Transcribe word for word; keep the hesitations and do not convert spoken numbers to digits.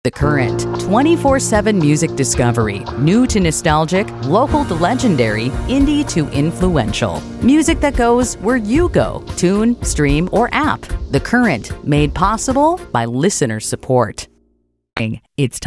The Current, twenty-four seven music discovery. New to nostalgic, local to legendary, indie to influential. Music that goes where you go. Tune, stream, or app. The Current, made possible by listener support. It's time.